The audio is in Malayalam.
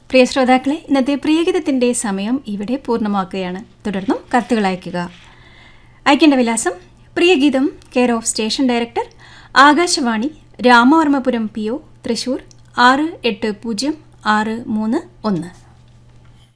പ്രിയ ശ്രോതാക്കളെ, ഇന്നത്തെ പ്രിയഗീതത്തിൻ്റെ സമയം ഇവിടെ പൂർണ്ണമാക്കുകയാണ്. തുടർന്നും കത്തുകൾ അയയ്ക്കുക. അയക്കേണ്ട വിലാസം: Priyageetham, care of station director, Akashvani, Ramavarmapuram PO, Thrissur 680631.